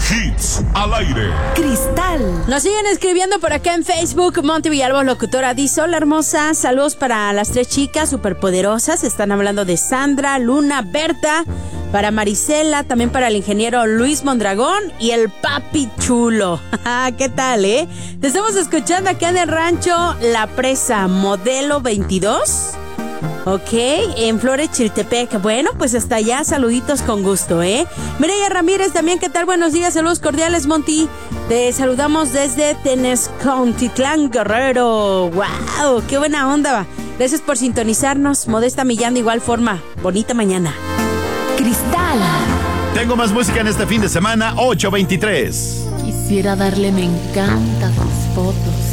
Hits al aire. Cristal. Nos siguen escribiendo por acá en Facebook. Monty Villalobos, locutora, dice: hola hermosa, saludos para las 3 chicas superpoderosas. Están hablando de Sandra, Luna, Berta, para Marisela, también para el ingeniero Luis Mondragón y el papi chulo. ¿Qué tal, Te estamos escuchando acá en el rancho La Presa, modelo 22. Ok, en Flores, Chiltepec. Bueno, pues hasta allá, saluditos con gusto, Mireya Ramírez también, ¿qué tal? Buenos días, saludos cordiales, Monty. Te saludamos desde Tenezcontitlán, Guerrero. ¡Wow! ¡Qué buena onda! Gracias por sintonizarnos. Modesta Millán, de igual forma. Bonita mañana. Cristal. Tengo más música en este fin de semana, 8:23. Quisiera darle me encanta tus fotos.